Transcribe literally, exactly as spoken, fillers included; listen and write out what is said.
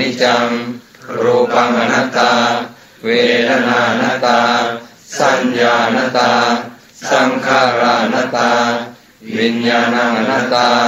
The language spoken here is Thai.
จังรูปังอนัตตาเวทนานัตตาสัญญานัตตาสังขารานัตตาวิญญาณังอนัตตา